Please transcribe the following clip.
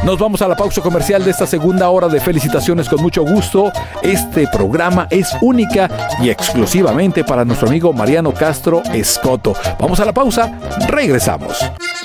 Nos vamos a la pausa comercial de esta segunda hora de Felicitaciones con mucho gusto. Este programa es única y exclusivamente para nuestro amigo Mariano Castro Escoto. Vamos a la pausa, regresamos.